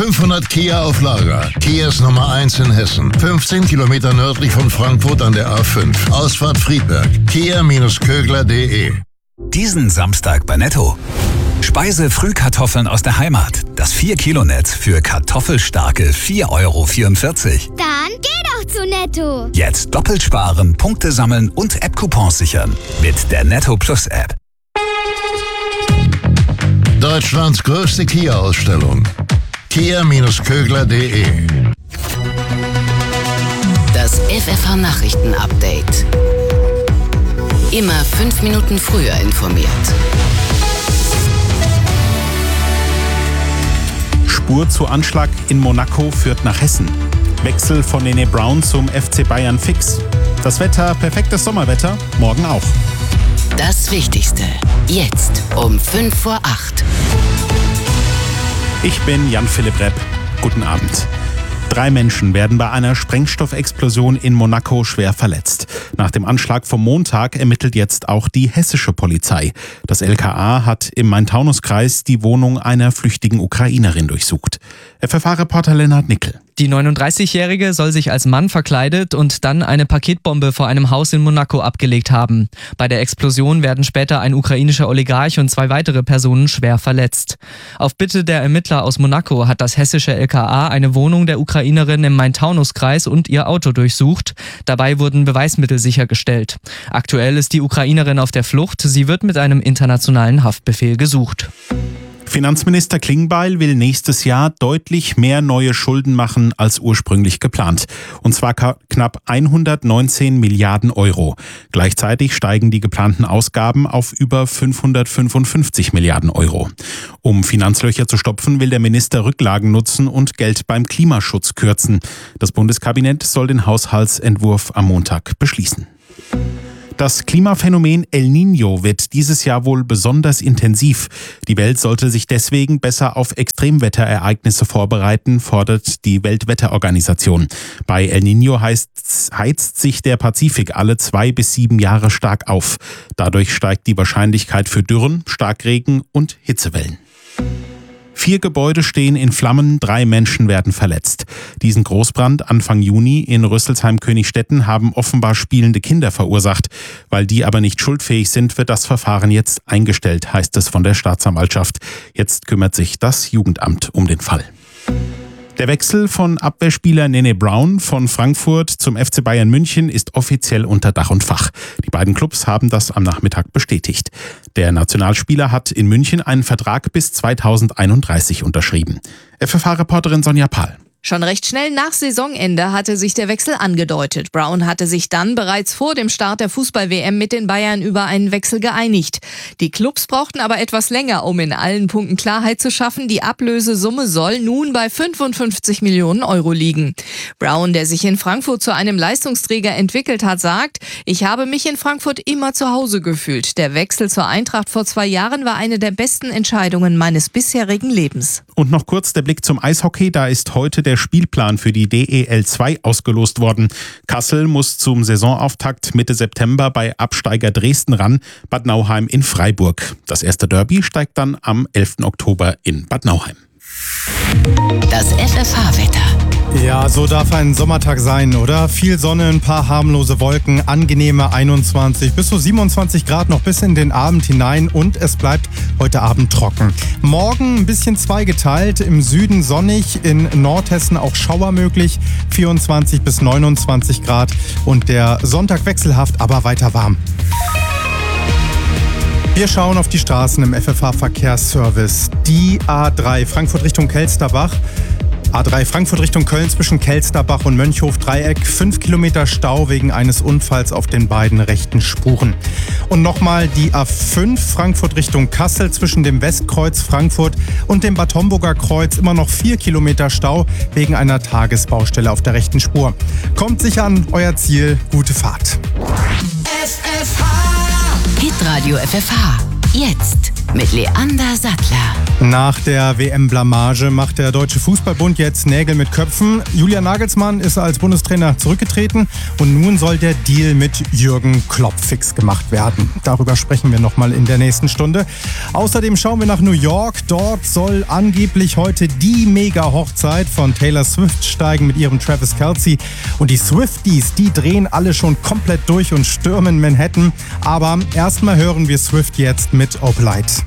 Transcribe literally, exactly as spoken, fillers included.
fünfhundert Kia auf Lager. Kia ist Nummer eins in Hessen. fünfzehn Kilometer nördlich von Frankfurt an der A fünf. Ausfahrt Friedberg. kia Bindestrich kögler punkt de. Diesen Samstag bei Netto. Speise-Frühkartoffeln aus der Heimat. Das vier Kilo Netz für kartoffelstarke vier Euro vierundvierzig. Dann geh doch zu Netto. Jetzt doppelt sparen, Punkte sammeln und App-Coupons sichern. Mit der Netto Plus App. Deutschlands größte Kia-Ausstellung. kia Bindestrich kögler punkt de. Das F F H-Nachrichten-Update. Immer fünf Minuten früher informiert. Spur zu Anschlag in Monaco führt nach Hessen. Wechsel von Nene Brown zum F C Bayern fix. Das Wetter, perfektes Sommerwetter, morgen auch. Das Wichtigste, jetzt um fünf vor acht. Ich bin Jan-Philipp Repp. Guten Abend. Drei Menschen werden bei einer Sprengstoffexplosion in Monaco schwer verletzt. Nach dem Anschlag vom Montag ermittelt jetzt auch die hessische Polizei. Das L K A hat im Main-Taunus-Kreis die Wohnung einer flüchtigen Ukrainerin durchsucht. F F H-Reporter Lennart Nickel. Die neununddreißigjährige soll sich als Mann verkleidet und dann eine Paketbombe vor einem Haus in Monaco abgelegt haben. Bei der Explosion werden später ein ukrainischer Oligarch und zwei weitere Personen schwer verletzt. Auf Bitte der Ermittler aus Monaco hat das hessische L K A eine Wohnung der Ukrainerin im Main-Taunus-Kreis und ihr Auto durchsucht. Dabei wurden Beweismittel sichergestellt. Aktuell ist die Ukrainerin auf der Flucht. Sie wird mit einem internationalen Haftbefehl gesucht. Finanzminister Klingbeil will nächstes Jahr deutlich mehr neue Schulden machen als ursprünglich geplant. Und zwar knapp hundertneunzehn Milliarden Euro. Gleichzeitig steigen die geplanten Ausgaben auf über fünfhundertfünfundfünfzig Milliarden Euro. Um Finanzlöcher zu stopfen, will der Minister Rücklagen nutzen und Geld beim Klimaschutz kürzen. Das Bundeskabinett soll den Haushaltsentwurf am Montag beschließen. Das Klimaphänomen El Niño wird dieses Jahr wohl besonders intensiv. Die Welt sollte sich deswegen besser auf Extremwetterereignisse vorbereiten, fordert die Weltwetterorganisation. Bei El Niño heißt, heizt sich der Pazifik alle zwei bis sieben Jahre stark auf. Dadurch steigt die Wahrscheinlichkeit für Dürren, Starkregen und Hitzewellen. Vier Gebäude stehen in Flammen, drei Menschen werden verletzt. Diesen Großbrand Anfang Juni in Rüsselsheim-Königstetten haben offenbar spielende Kinder verursacht. Weil die aber nicht schuldfähig sind, wird das Verfahren jetzt eingestellt, heißt es von der Staatsanwaltschaft. Jetzt kümmert sich das Jugendamt um den Fall. Der Wechsel von Abwehrspieler Nene Brown von Frankfurt zum F C Bayern München ist offiziell unter Dach und Fach. Die beiden Clubs haben das am Nachmittag bestätigt. Der Nationalspieler hat in München einen Vertrag bis zweitausendeinunddreißig unterschrieben. F F H-Reporterin Sonja Pahl. Schon recht schnell nach Saisonende hatte sich der Wechsel angedeutet. Brown hatte sich dann bereits vor dem Start der Fußball-W M mit den Bayern über einen Wechsel geeinigt. Die Clubs brauchten aber etwas länger, um in allen Punkten Klarheit zu schaffen. Die Ablösesumme soll nun bei fünfundfünfzig Millionen Euro liegen. Brown, der sich in Frankfurt zu einem Leistungsträger entwickelt hat, sagt: Ich habe mich in Frankfurt immer zu Hause gefühlt. Der Wechsel zur Eintracht vor zwei Jahren war eine der besten Entscheidungen meines bisherigen Lebens. Und noch kurz der Blick zum Eishockey. Da ist heute der Der Spielplan für die D E L zwei ausgelost worden. Kassel muss zum Saisonauftakt Mitte September bei Absteiger Dresden ran, Bad Nauheim in Freiburg. Das erste Derby steigt dann am elften Oktober in Bad Nauheim. Das F F H-Wetter. Ja, so darf ein Sommertag sein, oder? Viel Sonne, ein paar harmlose Wolken, angenehme einundzwanzig bis zu siebenundzwanzig Grad noch bis in den Abend hinein und es bleibt heute Abend trocken. Morgen ein bisschen zweigeteilt, im Süden sonnig, in Nordhessen auch Schauer möglich, vierundzwanzig bis neunundzwanzig Grad und der Sonntag wechselhaft, aber weiter warm. Wir schauen auf die Straßen im F F H-Verkehrsservice. Die A drei Frankfurt Richtung Kelsterbach. A drei Frankfurt Richtung Köln zwischen Kelsterbach und Mönchhof-Dreieck. Fünf Kilometer Stau wegen eines Unfalls auf den beiden rechten Spuren. Und nochmal die A fünf Frankfurt Richtung Kassel zwischen dem Westkreuz Frankfurt und dem Bad Homburger Kreuz. Immer noch vier Kilometer Stau wegen einer Tagesbaustelle auf der rechten Spur. Kommt sicher an euer Ziel. Gute Fahrt. Hitradio F F H. Jetzt. mit Leander Sattler. Nach der W M-Blamage macht der Deutsche Fußballbund jetzt Nägel mit Köpfen. Julian Nagelsmann ist als Bundestrainer zurückgetreten und nun soll der Deal mit Jürgen Klopp fix gemacht werden. Darüber sprechen wir nochmal in der nächsten Stunde. Außerdem schauen wir nach New York. Dort soll angeblich heute die Mega-Hochzeit von Taylor Swift steigen mit ihrem Travis Kelce. Und die Swifties, die drehen alle schon komplett durch und stürmen Manhattan. Aber erstmal hören wir Swift jetzt mit Opalite.